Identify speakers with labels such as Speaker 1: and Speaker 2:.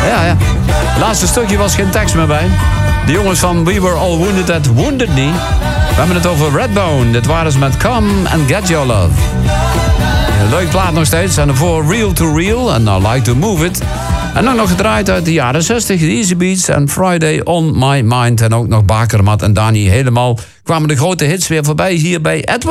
Speaker 1: Ja. Laatste stukje was geen tekst meer bij. De jongens van We Were All Wounded at Wounded Knee. We hebben het over Redbone. Dit waren ze met Come and Get Your Love. Leuk plaat nog steeds. En voor Real to Real en I Like to Move It. En dan nog gedraaid uit de jaren 60. The Easy Beats en Friday on My Mind. En ook nog Bakermat en Dani helemaal. Kwamen de grote hits weer voorbij hier bij Edward.